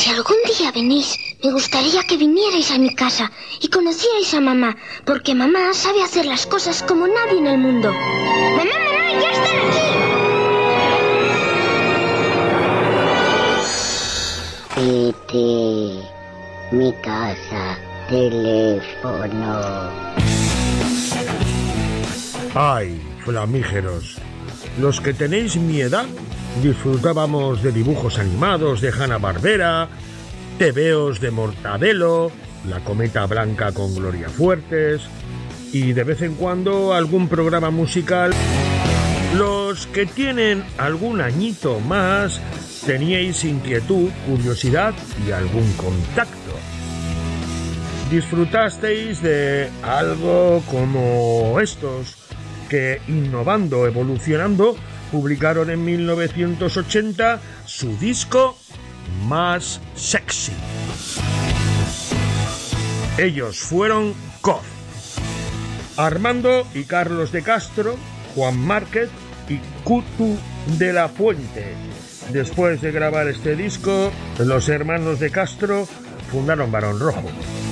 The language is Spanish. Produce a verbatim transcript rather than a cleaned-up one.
Si algún día venís, me gustaría que vinierais a mi casa y conocierais a mamá, porque mamá sabe hacer las cosas como nadie en el mundo. ¡Mamá, mamá, ya están aquí! Piti, mi casa, teléfono. Ay, flamígeros, los que tenéis mi edad disfrutábamos de dibujos animados de Hanna-Barbera, tebeos de Mortadelo, La Cometa Blanca con Gloria Fuertes y de vez en cuando algún programa musical. Los que tienen algún añito más teníais inquietud, curiosidad y algún contacto. Disfrutasteis de algo como estos, que innovando, evolucionando, publicaron en mil novecientos ochenta su disco más sexy. Ellos fueron C O F, Armando y Carlos de Castro, Juan Márquez y Cutu de la Fuente. Después de grabar este disco, los hermanos de Castro fundaron Barón Rojo.